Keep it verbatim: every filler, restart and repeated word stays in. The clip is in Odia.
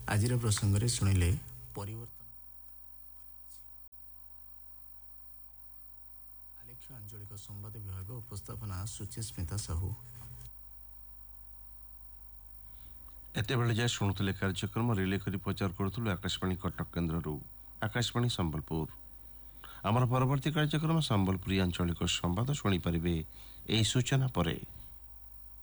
ଆଜିର ପ୍ରସଙ୍ଗରେ ଶୁଣିଲେ ପରିବର୍ତ୍ତନ ଆଲେଖ୍ୟ ଆଞ୍ଚଳିକ ସମ୍ବାଦ ବିଭାଗ ଉପସ୍ଥାପନା ସୁଚିସ୍ମିତା ସାହୁ। ଏତେବେଳେ ଯାଏ ଶୁଣୁଥିଲେ କାର୍ଯ୍ୟକ୍ରମ ରିଲେ କରି ପ୍ରଚାର କରୁଥିଲୁ ଆକାଶବାଣୀ କଟକ କେନ୍ଦ୍ରରୁ ଆକାଶବାଣୀ ସମ୍ବଲପୁର। ଆମର ପରବର୍ତ୍ତୀ କାର୍ଯ୍ୟକ୍ରମ ସମ୍ବଲପୁରୀ ଆଞ୍ଚଳିକ ସମ୍ବାଦ ଶୁଣିପାରିବେ ଏହି ସୂଚନା ପରେ।